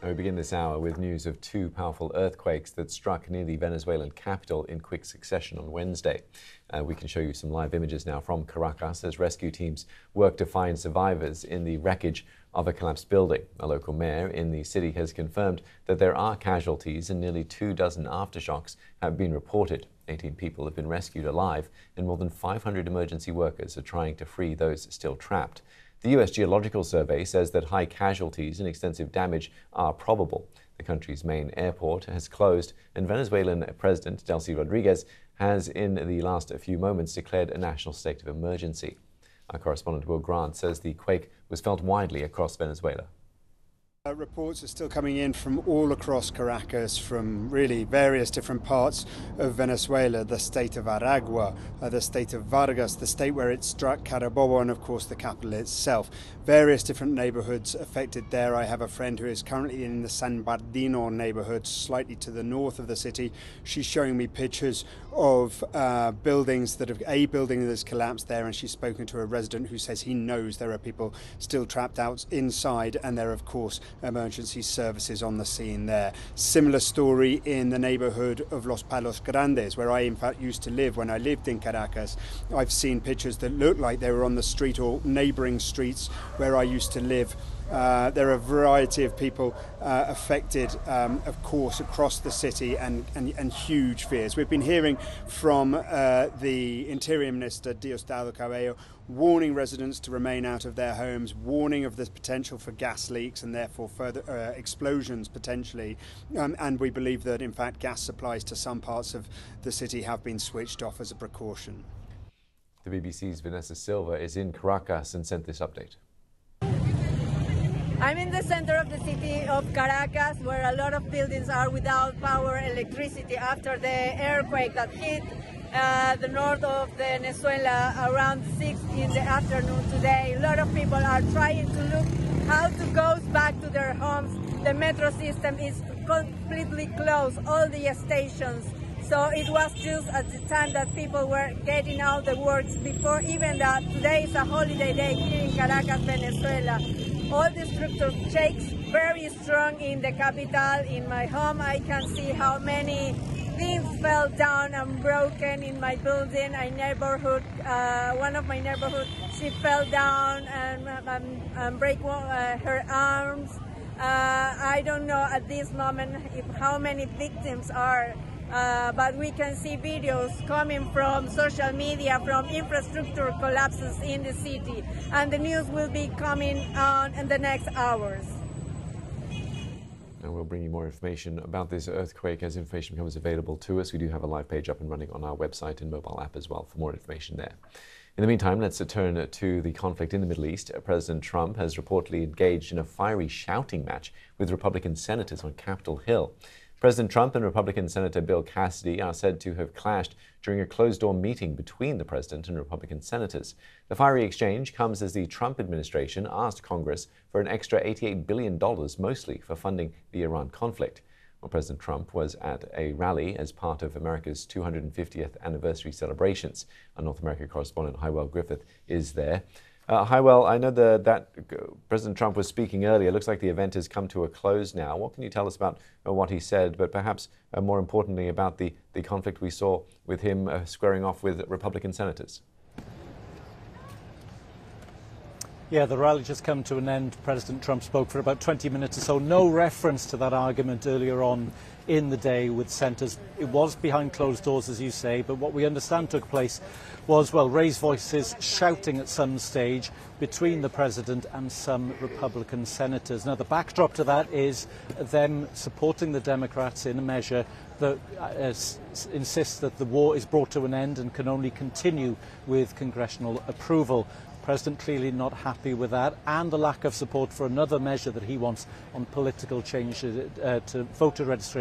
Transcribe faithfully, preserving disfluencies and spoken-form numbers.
We begin this hour with news of two powerful earthquakes that struck near the Venezuelan capital in quick succession on Wednesday. Uh, we can show you some live images now from Caracas as rescue teams work to find survivors in the wreckage of a collapsed building. A local mayor in the city has confirmed that there are casualties and nearly two dozen aftershocks have been reported. eighteen people have been rescued alive and more than five hundred emergency workers are trying to free those still trapped. The U S Geological Survey says that high casualties and extensive damage are probable. The country's main airport has closed, and Venezuelan President Delcy Rodriguez has in the last few moments declared a national state of emergency. Our correspondent Will Grant says the quake was felt widely across Venezuela. Uh, reports are still coming in from all across Caracas, from really various different parts of Venezuela, the state of Aragua, uh, the state of Vargas, the state where it struck, Carabobo, and of course the capital itself. Various different neighborhoods affected there. I have a friend who is currently in the San Bernardino neighborhood, slightly to the north of the city. She's showing me pictures of uh, buildings that have, a building that has collapsed there, and she's spoken to a resident who says he knows there are people still trapped out inside, and there are of course emergency services on the scene there. Similar story in the neighborhood of Los Palos Grandes, where I in fact used to live when I lived in Caracas. I've seen pictures that look like they were on the street or neighboring streets where I used to live. Uh, there are a variety of people uh, affected, um, of course, across the city, and, and, and huge fears. We've been hearing from uh, the Interior Minister, Diosdado Cabello, warning residents to remain out of their homes, warning of the potential for gas leaks and therefore further uh, explosions potentially. Um, and we believe that, in fact, gas supplies to some parts of the city have been switched off as a precaution. The B B C's Vanessa Silva is in Caracas and sent this update. I'm in the center of the city of Caracas, where a lot of buildings are without power, electricity after the earthquake that hit uh, the north of Venezuela around six in the afternoon today. A lot of people are trying to look how to go back to their homes. The metro system is completely closed, all the stations. So it was just at the time that people were getting out the works before even that. Today is a holiday day here in Caracas, Venezuela. All the structure shakes very strong in the capital. In my home, I can see how many things fell down and broken in my building. My neighborhood, uh, one of my neighborhood, she fell down and, and, and break uh, her arms. Uh, I don't know at this moment if how many victims are. Uh, but we can see videos coming from social media, from infrastructure collapses in the city, and the news will be coming on in the next hours. And we'll bring you more information about this earthquake as information becomes available to us. We do have a live page up and running on our website and mobile app as well for more information there. In the meantime, let's turn to the conflict in the Middle East. President Trump has reportedly engaged in a fiery shouting match with Republican senators on Capitol Hill. President Trump and Republican Senator Bill Cassidy are said to have clashed during a closed-door meeting between the president and Republican senators. The fiery exchange comes as the Trump administration asked Congress for an extra eighty-eight billion dollars, mostly for funding the Iran conflict. Well, President Trump was at a rally as part of America's two hundred fiftieth anniversary celebrations. Our North America correspondent Hywell Griffith is there. Uh, Hywell, I know the, that President Trump was speaking earlier. It looks like the event has come to a close now. What can you tell us about uh, what he said, but perhaps uh, more importantly about the, the conflict we saw with him uh, squaring off with Republican senators? Yeah, the rally just come to an end. President Trump spoke for about twenty minutes or so. No reference to that argument earlier on in the day with senators. It was behind closed doors, as you say, but what we understand took place was, well, raised voices shouting at some stage between the president and some Republican senators. Now, the backdrop to that is them supporting the Democrats in a measure that uh, insists that the war is brought to an end and can only continue with congressional approval. President clearly not happy with that, and the lack of support for another measure that he wants on political change uh, to voter registration.